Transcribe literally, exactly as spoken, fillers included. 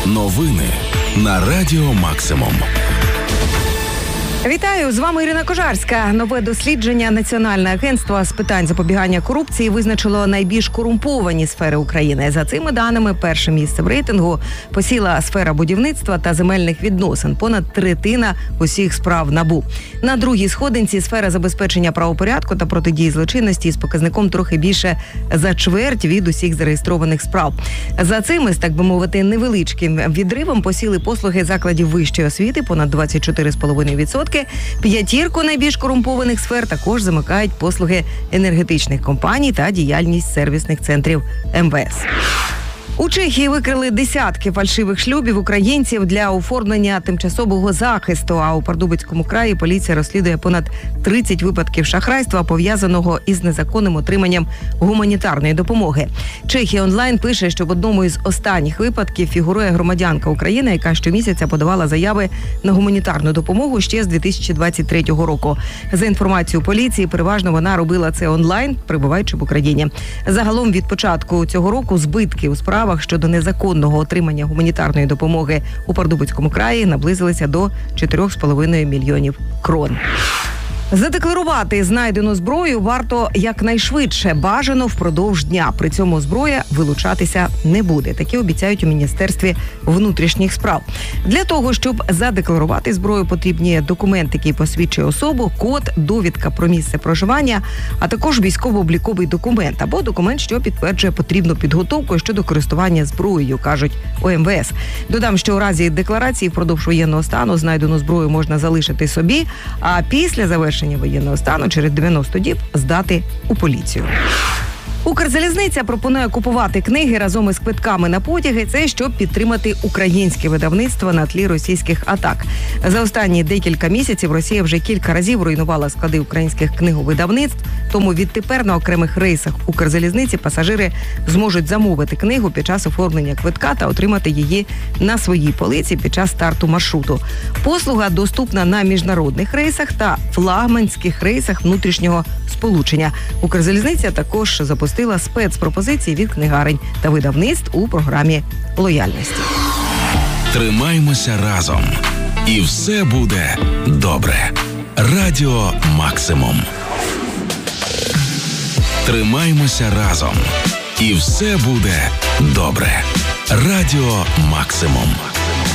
Новини на Радіо Максимум. Вітаю, з вами Ірина Кожарська. Нове дослідження Національного агентства з питань запобігання корупції визначило найбільш корумповані сфери України. За цими даними, перше місце в рейтингу посіла сфера будівництва та земельних відносин. Понад третина усіх справ НАБУ. На другій сходинці сфера забезпечення правопорядку та протидії злочинності з показником трохи більше за чверть від усіх зареєстрованих справ. За цими, так би мовити, невеличким відривом посіли послуги закладів вищої освіти понад двадцять чотири цілих п'ять десятих відсотка. П'ятірку найбільш корумпованих сфер також замикають послуги енергетичних компаній та діяльність сервісних центрів ем ве ес. У Чехії викрили десятки фальшивих шлюбів українців для оформлення тимчасового захисту, а у Пардубицькому краї поліція розслідує понад тридцять випадків шахрайства, пов'язаного із незаконним отриманням гуманітарної допомоги. Чехія онлайн пише, що в одному із останніх випадків фігурує громадянка України, яка щомісяця подавала заяви на гуманітарну допомогу ще з дві тисячі двадцять третього року. За інформацією поліції, переважно вона робила це онлайн, перебуваючи в Україні. Загалом від початку цього року збитки у справах щодо незаконного отримання гуманітарної допомоги у Пардубицькому краї наблизилися до чотирьох з половиною мільйонів крон. Задекларувати знайдену зброю варто якнайшвидше, бажано впродовж дня. При цьому зброя вилучатися не буде. Такі обіцяють у Міністерстві внутрішніх справ. Для того, щоб задекларувати зброю, потрібні документ, який посвідчує особу, код, довідка про місце проживання, а також військово-обліковий документ або документ, що підтверджує потрібну підготовку щодо користування зброєю, кажуть у ем ве ес. Додам, що у разі декларації впродовж воєнного стану знайдену зброю можна залишити собі, а після завершення воєнного стану через дев'яносто діб здати у поліцію. Укрзалізниця пропонує купувати книги разом із квитками на потяги. Це щоб підтримати українське видавництво на тлі російських атак. За останні декілька місяців Росія вже кілька разів руйнувала склади українських книговидавництв. Тому відтепер на окремих рейсах Укрзалізниці пасажири зможуть замовити книгу під час оформлення квитка та отримати її на своїй полиці під час старту маршруту. Послуга доступна на міжнародних рейсах та флагманських рейсах внутрішнього сполучення. Укрзалізниця також запустила спецпропозиції від книгарень та видавництв у програмі лояльності. Тримаймося разом. І все буде добре. Радіо Максимум. Тримаймося разом. І все буде добре. Радіо Максимум.